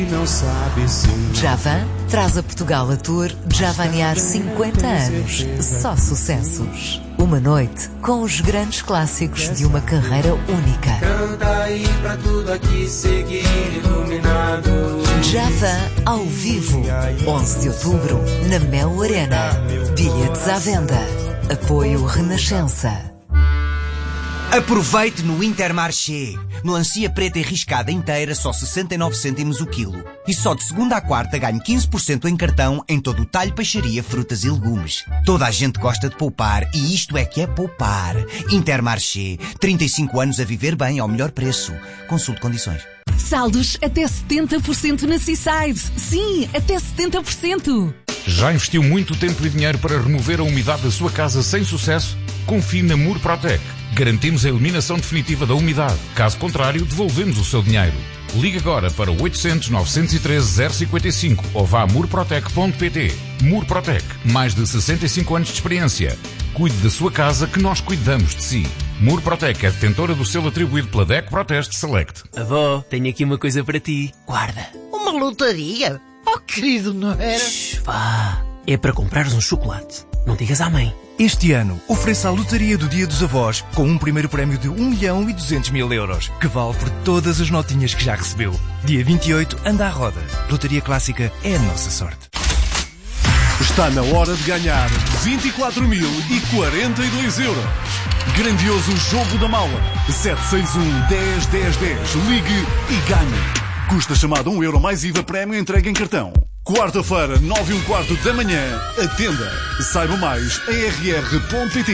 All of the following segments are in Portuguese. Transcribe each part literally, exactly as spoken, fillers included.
Não sabe se Javan traz a Portugal a tour Javanear cinquenta anos. Só sucessos. Uma noite com os grandes clássicos de uma carreira única. Canta aí pra tudo aqui seguir iluminado. Javan ao vivo. onze de outubro, na Mel Arena. Bilhetes à venda. Apoio Renascença. Aproveite no Intermarché. Melancia preta enriscada inteira, só sessenta e nove cêntimos o quilo. E só de segunda à quarta ganhe quinze por cento em cartão em todo o talho, peixaria, frutas e legumes. Toda a gente gosta de poupar e isto é que é poupar. Intermarché. trinta e cinco anos a viver bem ao melhor preço. Consulte condições. Saldos até setenta por cento na Seaside. Sim, até setenta por cento. Já investiu muito tempo e dinheiro para remover a umidade da sua casa sem sucesso? Confie na Murprotec. Garantimos a eliminação definitiva da umidade. Caso contrário, devolvemos o seu dinheiro. Ligue agora para oitocentos, novecentos e treze, zero cinquenta e cinco ou vá a murprotec ponto pt. Murprotec. Mais de sessenta e cinco anos de experiência. Cuide da sua casa que nós cuidamos de si. Murprotec é detentora do selo atribuído pela D E C Proteste Select. Avó, tenho aqui uma coisa para ti. Guarda. Uma lotaria? Oh, querido, não era? Shhh, vá. É para comprares um chocolate. Não digas à mãe. Este ano, ofereça a lotaria do Dia dos Avós com um primeiro prémio de um milhão e duzentos mil euros, que vale por todas as notinhas que já recebeu. Dia vinte e oito, anda à roda. Lotaria Clássica é a nossa sorte. Está na hora de ganhar vinte e quatro mil e quarenta e dois euros. Grandioso Jogo da Mala. sete seis um, dez, dez, dez. Ligue e ganhe. Custa chamada um euro mais I V A prémio entregue em cartão. Quarta-feira, nove e um quarto da manhã. Atenda. Saiba mais em r r ponto p t.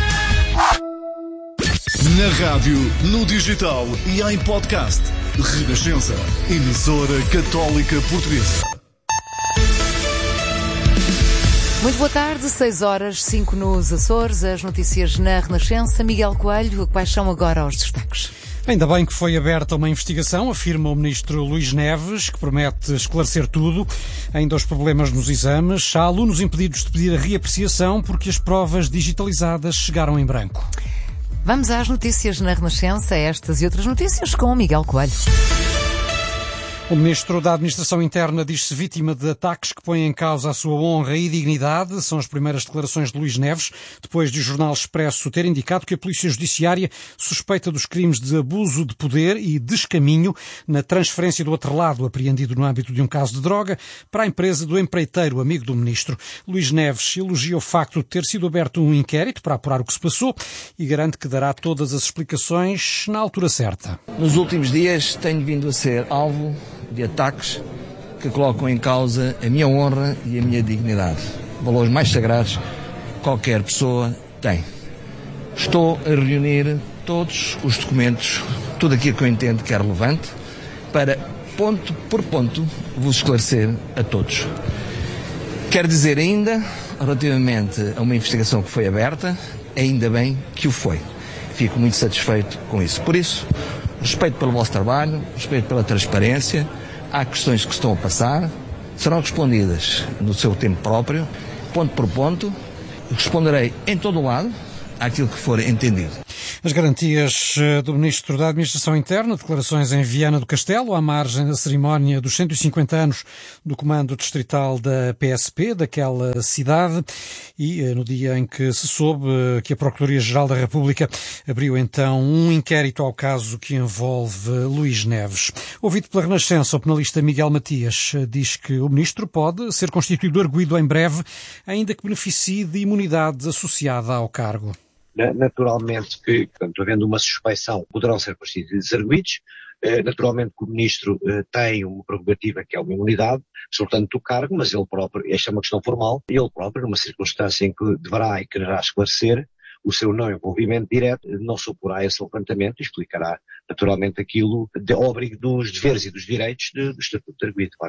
Na rádio, no digital e em podcast. Renascença. Emissora Católica Portuguesa. Muito boa tarde, seis horas, cinco nos Açores, as notícias na Renascença. Miguel Coelho, quais são agora os destaques? Ainda bem que foi aberta uma investigação, afirma o ministro Luís Neves, que promete esclarecer tudo. Ainda os problemas nos exames. Há alunos impedidos de pedir a reapreciação porque as provas digitalizadas chegaram em branco. Vamos às notícias na Renascença, estas e outras notícias com o Miguel Coelho. O ministro da Administração Interna diz-se vítima de ataques que põem em causa a sua honra e dignidade. São as primeiras declarações de Luís Neves, depois de o Jornal Expresso ter indicado que a Polícia Judiciária suspeita dos crimes de abuso de poder e descaminho na transferência do atrelado apreendido no âmbito de um caso de droga para a empresa do empreiteiro amigo do ministro. Luís Neves elogia o facto de ter sido aberto um inquérito para apurar o que se passou e garante que dará todas as explicações na altura certa. Nos últimos dias tenho vindo a ser alvo de ataques que colocam em causa a minha honra e a minha dignidade. Valores mais sagrados que qualquer pessoa tem. Estou a reunir todos os documentos, tudo aquilo que eu entendo que é relevante, para, ponto por ponto, vos esclarecer a todos. Quero dizer ainda, relativamente a uma investigação que foi aberta, ainda bem que o foi. Fico muito satisfeito com isso. Por isso, respeito pelo vosso trabalho, respeito pela transparência. Há questões que estão a passar, serão respondidas no seu tempo próprio, ponto por ponto. Responderei em todo o lado àquilo que for entendido. As garantias do Ministro da Administração Interna, declarações em Viana do Castelo, à margem da cerimónia dos cento e cinquenta anos do Comando Distrital da P S P, daquela cidade, e no dia em que se soube que a Procuradoria-Geral da República abriu então um inquérito ao caso que envolve Luís Neves. Ouvido pela Renascença, o penalista Miguel Matias diz que o Ministro pode ser constituído arguido em breve, ainda que beneficie de imunidade associada ao cargo. Naturalmente que, portanto, havendo uma suspeição, poderão ser constituídos arguidos. Naturalmente que o Ministro tem uma prerrogativa que é uma imunidade, portanto, do cargo, mas ele próprio, esta é uma questão formal, ele próprio, numa circunstância em que deverá e quererá esclarecer o seu não envolvimento direto, não se oporá a esse levantamento e explicará naturalmente aquilo de óbrigo dos deveres e dos direitos de, do Estatuto de Arguido, claro que sim.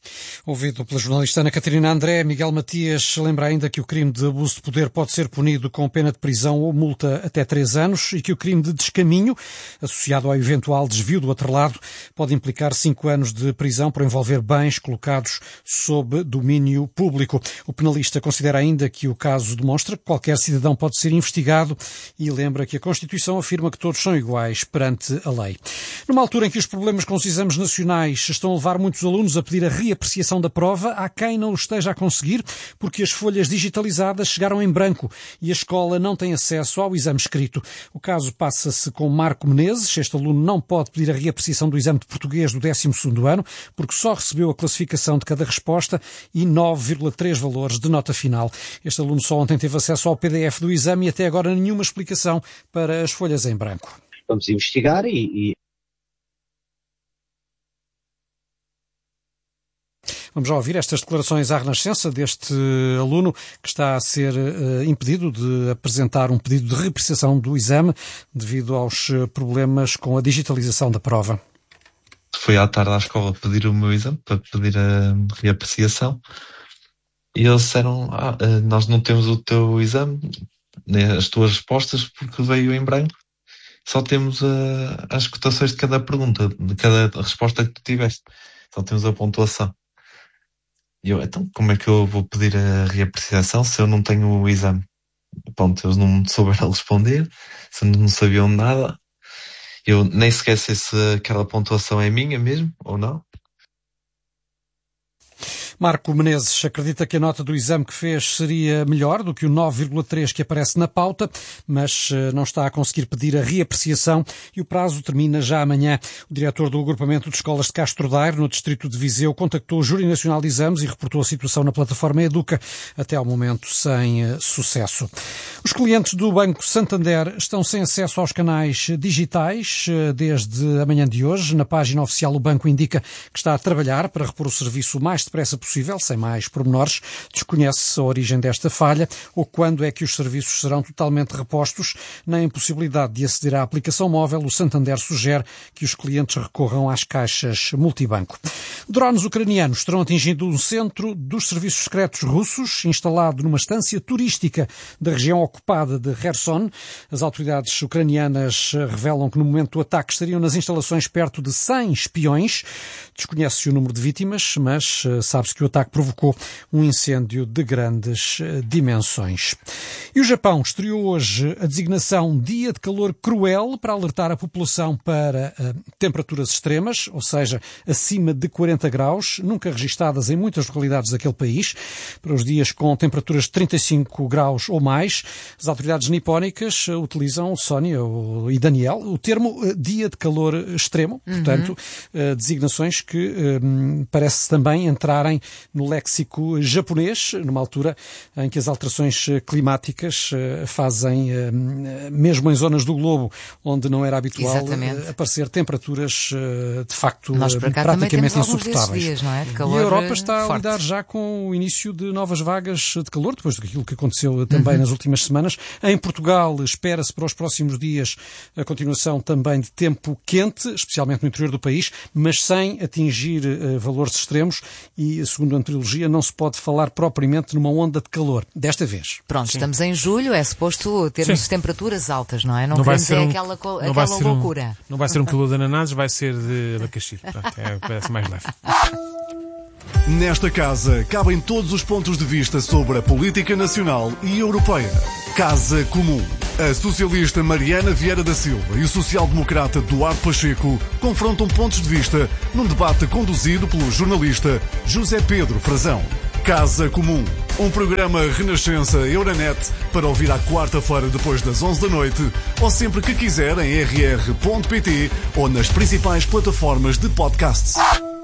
Ouvido pela jornalista Ana Catarina André, Miguel Matias lembra ainda que o crime de abuso de poder pode ser punido com pena de prisão ou multa até três anos e que o crime de descaminho, associado ao eventual desvio do atrelado, pode implicar cinco anos de prisão por envolver bens colocados sob domínio público. O penalista considera ainda que o caso demonstra que qualquer cidadão pode ser investigado e lembra que a Constituição afirma que todos são iguais perante a lei. Numa altura em que os problemas com os exames nacionais estão a levar muitos alunos a pedir a reapreciação da prova, há quem não o esteja a conseguir porque as folhas digitalizadas chegaram em branco e a escola não tem acesso ao exame escrito. O caso passa-se com Marco Menezes. Este aluno não pode pedir a reapreciação do exame de português do décimo segundo ano porque só recebeu a classificação de cada resposta e nove vírgula três valores de nota final. Este aluno só ontem teve acesso ao P D F do exame e até agora nenhuma explicação para as folhas em branco. Vamos investigar e... e... Vamos já ouvir estas declarações à Renascença deste aluno que está a ser uh, impedido de apresentar um pedido de reapreciação do exame devido aos problemas com a digitalização da prova. Fui à tarde à escola pedir o meu exame, para pedir a reapreciação, e eles disseram, ah, nós não temos o teu exame, nem as tuas respostas, porque veio em branco. Só temos uh, as cotações de cada pergunta, de cada resposta que tu tiveste. Só temos a pontuação. E eu, então, como é que eu vou pedir a reapreciação se eu não tenho o exame? Pronto, eles não me souberam responder, se não sabiam nada. Eu nem sequer sei se aquela pontuação é minha mesmo, ou não. Marco Menezes acredita que a nota do exame que fez seria melhor do que o nove vírgula três que aparece na pauta, mas não está a conseguir pedir a reapreciação e o prazo termina já amanhã. O diretor do agrupamento de escolas de Castro Daire, no distrito de Viseu, contactou o Júri Nacional de Exames e reportou a situação na plataforma Educa, até ao momento sem sucesso. Os clientes do Banco Santander estão sem acesso aos canais digitais desde a manhã de hoje. Na página oficial, o banco indica que está a trabalhar para repor o serviço o mais depressa possível. Possível, sem mais pormenores. Desconhece-se a origem desta falha ou quando é que os serviços serão totalmente repostos. Na impossibilidade de aceder à aplicação móvel, o Santander sugere que os clientes recorram às caixas multibanco. Drones ucranianos terão atingido um centro dos serviços secretos russos, instalado numa estância turística da região ocupada de Kherson. As autoridades ucranianas revelam que no momento do ataque estariam nas instalações perto de cem espiões. Desconhece-se o número de vítimas, mas sabe-se que o ataque provocou um incêndio de grandes dimensões. E o Japão estreou hoje a designação Dia de Calor Cruel para alertar a população para uh, temperaturas extremas, ou seja, acima de quarenta graus, nunca registadas em muitas localidades daquele país. Para os dias com temperaturas de trinta e cinco graus ou mais, as autoridades nipónicas utilizam, Sónia e Daniel, o termo uh, Dia de Calor Extremo, uhum. portanto, uh, designações que uh, parece também entrarem no léxico japonês, numa altura em que as alterações climáticas fazem, mesmo em zonas do globo onde não era habitual, Exatamente. aparecer temperaturas de facto praticamente insuportáveis. Dias, não é? De calor e a Europa está forte. a lidar já com o início de novas vagas de calor, depois daquilo que aconteceu também uhum. nas últimas semanas. Em Portugal espera-se para os próximos dias a continuação também de tempo quente, especialmente no interior do país, mas sem atingir uh, valores extremos e, segundo a meteorologia, não se pode falar propriamente numa onda de calor, desta vez. Pronto, Sim. estamos em julho, é suposto termos Sim. temperaturas altas, não é? Não, não vai queremos ser é um, aquela, não aquela vai ser loucura. Um, não vai ser um calor de ananases, vai ser de abacaxi. Pronto, é, parece mais leve. Nesta casa cabem todos os pontos de vista sobre a política nacional e europeia. Casa Comum. A socialista Mariana Vieira da Silva e o social-democrata Duarte Pacheco confrontam pontos de vista num debate conduzido pelo jornalista José Pedro Frazão. Casa Comum. Um programa Renascença Euronet para ouvir à quarta-feira depois das onze da noite ou sempre que quiser em r r ponto p t ou nas principais plataformas de podcasts.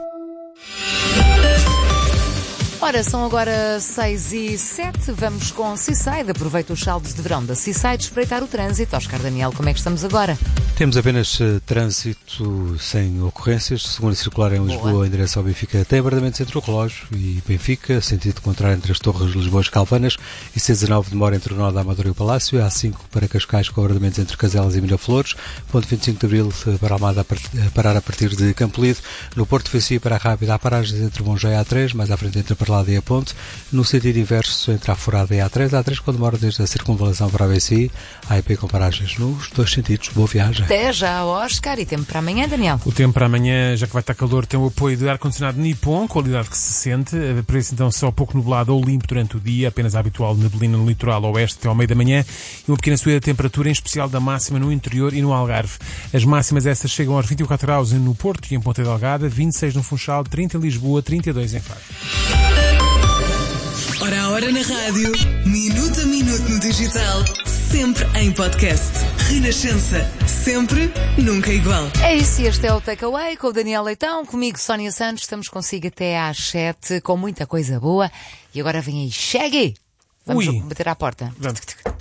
Ora, são agora seis e sete, vamos com Seaside. Aproveita os saldos de verão da Seaside, espreitar o trânsito. Oscar Daniel, como é que estamos agora? Temos apenas uh, trânsito sem ocorrências. Segunda circular em Lisboa, Boa. Em direção ao Benfica, tem abordamentos entre o Relógio e Benfica, sentido contrário entre as Torres de Lisboa e Calvanas, e C dezanove demora entre o Nó da Amadora e o Palácio, A cinco para Cascais com abordamentos entre Caselas e Miraflores, ponto vinte e cinco de Abril para Almada a parar a partir de Campolide, no Porto F C I para a Rábida há paragens entre Monjé e A três, mais à frente entre a Parlada e a Ponte, no sentido inverso entre a Forada e a A três, a A três com demora desde a circunvalação para a B C I, A E P com paragens nos dois sentidos. Boa viagem. Até já, Oscar, e tempo para amanhã, Daniel. O tempo para amanhã, já que vai estar calor, tem o apoio de ar-condicionado Nippon, qualidade que se sente. Por isso, então, só pouco nublado ou limpo durante o dia, apenas a habitual neblina no litoral oeste até ao meio da manhã e uma pequena subida de temperatura, em especial da máxima no interior e no Algarve. As máximas essas chegam aos vinte e quatro graus no Porto e em Ponta Delgada, vinte e seis no Funchal, trinta em Lisboa, trinta e dois em Faro. Hora a hora na rádio, minuto a minuto no digital, sempre em podcast. Renascença, sempre, nunca igual. É isso, e este é o Takeaway com o Daniel Leitão, comigo Sónia Santos, estamos consigo até às sete com muita coisa boa. E agora vem aí, chegue! Vamos Ui. bater à porta. Vamos.